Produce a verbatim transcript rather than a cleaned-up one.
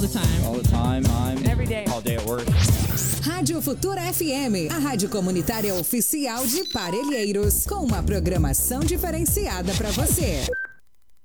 the time. All the time, I'm Every day. all day at work. Rádio Futura F M, a rádio comunitária oficial de Parelheiros, com uma programação diferenciada para você.